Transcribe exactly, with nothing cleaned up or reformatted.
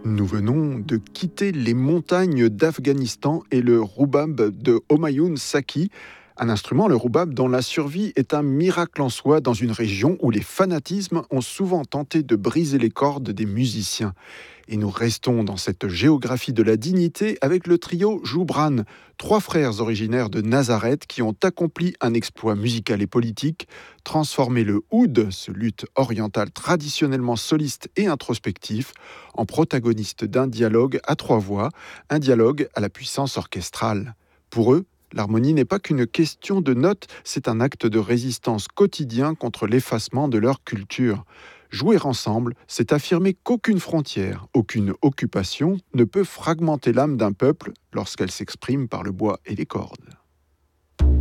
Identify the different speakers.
Speaker 1: Nous venons de quitter les montagnes d'Afghanistan et le roubab de Homayoun Saki, un instrument, le roubab, dont la survie est un miracle en soi dans une région où les fanatismes ont souvent tenté de briser les cordes des musiciens. Et nous restons dans cette géographie de la dignité avec le trio Joubran, trois frères originaires de Nazareth qui ont accompli un exploit musical et politique, transformé le oud, ce luth oriental traditionnellement soliste et introspectif, en protagoniste d'un dialogue à trois voix, un dialogue à la puissance orchestrale. Pour eux, l'harmonie n'est pas qu'une question de notes, c'est un acte de résistance quotidien contre l'effacement de leur culture. Jouer ensemble, c'est affirmer qu'aucune frontière, aucune occupation ne peut fragmenter l'âme d'un peuple lorsqu'elle s'exprime par le bois et les cordes.